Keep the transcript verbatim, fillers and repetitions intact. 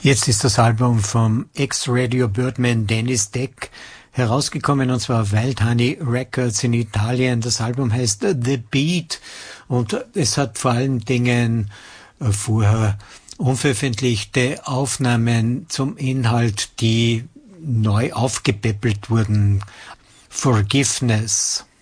Jetzt ist das Album vom Ex-Radio Birdman Dennis Deck herausgekommen, und zwar auf Wild Honey Records in Italien. Das Album heißt The Beat und es hat vor allen Dingen vorher unveröffentlichte Aufnahmen zum Inhalt, die neu aufgepäppelt wurden. Forgiveness.